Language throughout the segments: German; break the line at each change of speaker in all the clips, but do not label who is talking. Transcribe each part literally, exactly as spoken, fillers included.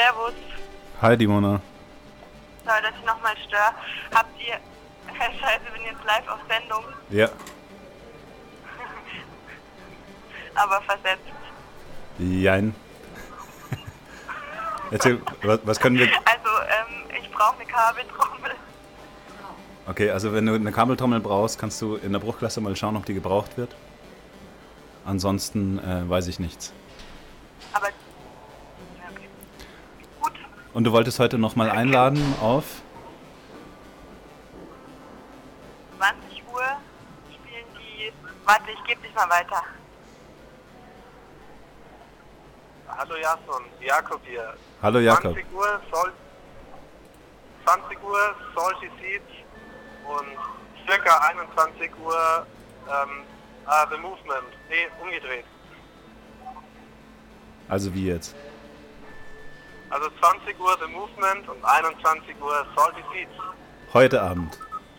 Servus.
Hi, Dimona.
Sorry, dass ich nochmal störe. Habt ihr... Scheiße, ich bin jetzt live auf Sendung.
Ja.
Aber versetzt.
Jein. Erzähl, was, was können wir...
Also, ähm, ich brauche eine Kabeltrommel.
Okay, also wenn du eine Kabeltrommel brauchst, kannst du in der Bruchklasse mal schauen, ob die gebraucht wird. Ansonsten äh, weiß ich nichts.
Aber... Okay. Gut.
Und du wolltest heute nochmal einladen auf...
zwanzig Uhr spielen die... Warte, ich gebe dich mal weiter.
Hallo Jason, Jakob hier.
Hallo Jakob.
zwanzig Uhr soll... zwanzig Uhr Salty Seeds und circa einundzwanzig Uhr ähm, uh, The Movement. Nee, umgedreht.
Also wie jetzt?
Also zwanzig Uhr The Movement und einundzwanzig Uhr Salty Seeds.
Heute Abend.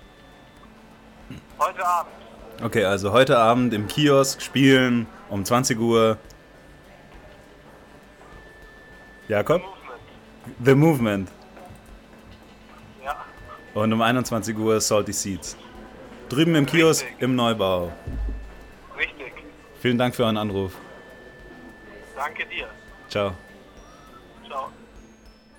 Heute Abend.
Okay, also heute Abend im Kiosk spielen um zwanzig Uhr. Jakob?
The Movement.
The Movement.
Ja.
Und um einundzwanzig Uhr Salty Seeds. Drüben im Kiosk
Richtig.
im Neubau.
Richtig.
Vielen Dank für euren Anruf.
Danke dir.
Ciao.
Ciao.